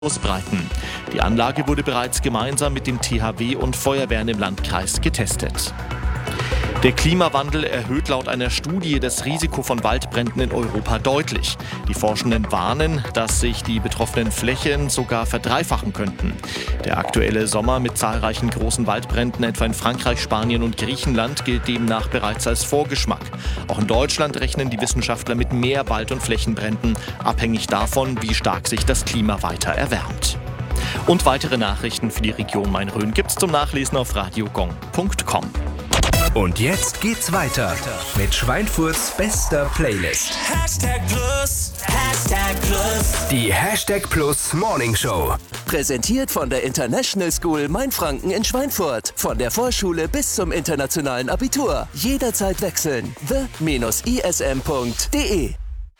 ausbreiten. Die Anlage wurde bereits gemeinsam mit dem THW und Feuerwehren im Landkreis getestet. Der Klimawandel erhöht laut einer Studie das Risiko von Waldbränden in Europa deutlich. Die Forschenden warnen, dass sich die betroffenen Flächen sogar verdreifachen könnten. Der aktuelle Sommer mit zahlreichen großen Waldbränden, etwa in Frankreich, Spanien und Griechenland, gilt demnach bereits als Vorgeschmack. Auch in Deutschland rechnen die Wissenschaftler mit mehr Wald- und Flächenbränden, abhängig davon, wie stark sich das Klima weiter erwärmt. Und weitere Nachrichten für die Region Main-Rhön gibt's zum Nachlesen auf radiogong.com. Und jetzt geht's weiter mit Schweinfurts bester Playlist. Hashtag Plus, Hashtag Plus. Die Hashtag Plus Morning Show. Präsentiert von der International School Mainfranken in Schweinfurt. Von der Vorschule bis zum internationalen Abitur. Jederzeit wechseln. the-ism.de